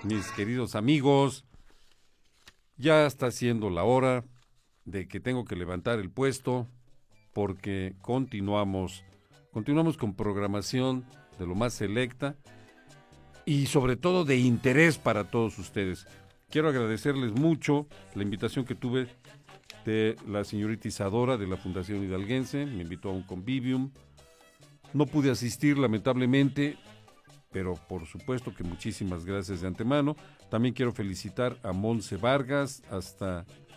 mis queridos amigos, ya está siendo la hora de que tengo que levantar el puesto porque continuamos con programación de lo más selecta y sobre todo de interés para todos ustedes. Quiero agradecerles mucho la invitación que tuve de la señorita Isadora de la Fundación Hidalguense, me invitó a un convivium. No pude asistir lamentablemente, pero por supuesto que muchísimas gracias de antemano. También quiero felicitar a Monse Vargas, hasta